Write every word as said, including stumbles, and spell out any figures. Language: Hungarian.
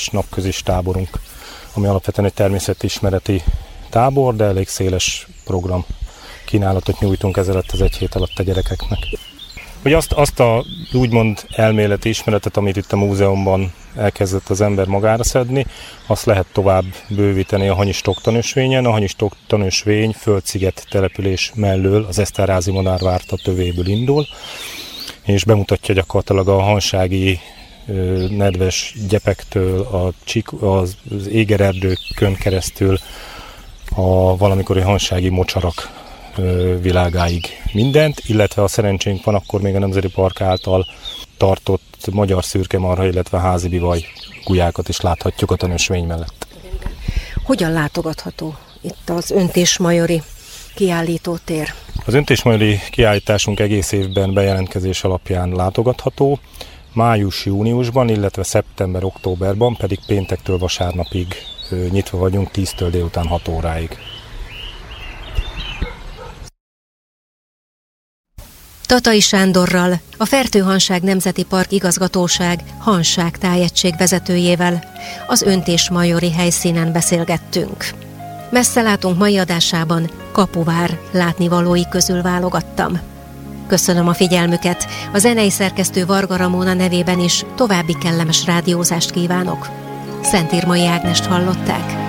napközis táborunk, ami alapvetően egy természetismereti tábor, de elég széles program kínálatot nyújtunk ez alatt az egy hét alatt a gyerekeknek. Hogy azt, azt a úgymond elméleti ismeretet, amit itt a múzeumban elkezdett az ember magára szedni, azt lehet tovább bővíteni a Hanyistok tanösvényen. A Hanyistok tanösvény Földsziget település mellől az Eszterházy madárvárta tövéből indul, és bemutatja gyakorlatilag a hansági nedves gyepektől, a csik, az égererdőkön keresztül a valamikori hansági mocsarak világáig mindent, illetve a szerencsénk van, akkor még a Nemzeti Park által tartott magyar szürkemarha, illetve házi bivaj gulyákat is láthatjuk a tanösvény mellett. Hogyan látogatható itt az Öntésmajori kiállítótér? Az Öntésmajori kiállításunk egész évben bejelentkezés alapján látogatható, május-júniusban, illetve szeptember-októberban pedig péntektől vasárnapig nyitva vagyunk tíztől délután hat óráig. Tatai Sándorral, a Fertőhanság Nemzeti Park Igazgatóság Hanság tájegység vezetőjével az Öntésmajori helyszínen beszélgettünk. Messzelátunk mai adásában Kapuvár látnivalói közül válogattam. Köszönöm a figyelmüket, a zenei szerkesztő Varga Ramóna nevében is további kellemes rádiózást kívánok. Szent Irmai Ágnest hallották.